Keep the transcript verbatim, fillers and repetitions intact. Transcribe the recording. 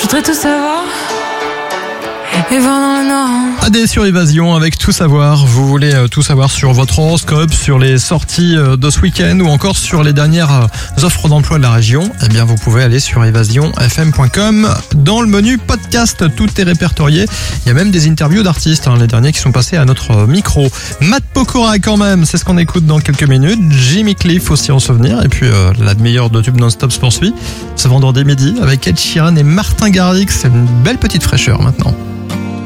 voudrais tout savoir et voir dans le noir. Adé sur Évasion avec Tout Savoir. Vous voulez euh, tout savoir sur votre horoscope, sur les sorties euh, de ce week-end ou encore sur les dernières euh, offres d'emploi de la région? Eh bien, vous pouvez aller sur évasion f m point com. Dans le menu podcast, tout est répertorié. Il y a même des interviews d'artistes, hein, les derniers qui sont passés à notre euh, micro. Matt Pokora quand même, c'est ce qu'on écoute dans quelques minutes. Jimmy Cliff aussi en souvenir. Et puis euh, la meilleure de tube non-stop se poursuit ce vendredi midi avec Ed Sheeran et Martin Garrix. C'est une belle petite fraîcheur maintenant.